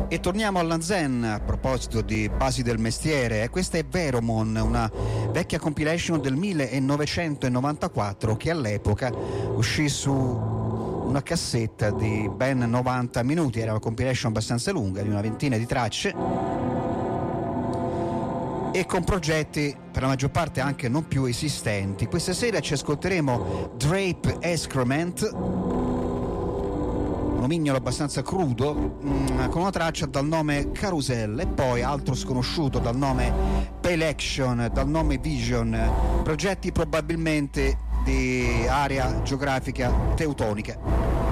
E torniamo alla Zen a proposito di basi del mestiere. Questa è Veromon, una vecchia compilation del 1994 che all'epoca uscì su una cassetta di ben 90 minuti. Era una compilation abbastanza lunga, di una ventina di tracce, e con progetti per la maggior parte anche non più esistenti. Questa sera ci ascolteremo Drape Excrement, un mignolo abbastanza crudo, con una traccia dal nome Carousel, e poi altro sconosciuto dal nome Pale Action, dal nome Vision, progetti probabilmente di area geografica teutonica.